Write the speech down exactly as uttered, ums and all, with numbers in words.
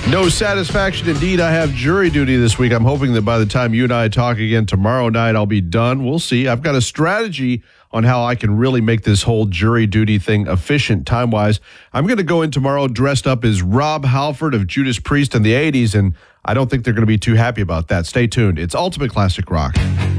No satisfaction indeed. I have jury duty this week. I'm hoping that by the time you and I talk again tomorrow night, I'll be done. We'll see. I've got a strategy on how I can really make this whole jury duty thing efficient time-wise. I'm going to go in tomorrow dressed up as Rob Halford of Judas Priest in the eighties, and I don't think they're going to be too happy about that. Stay tuned. It's Ultimate Classic Rock.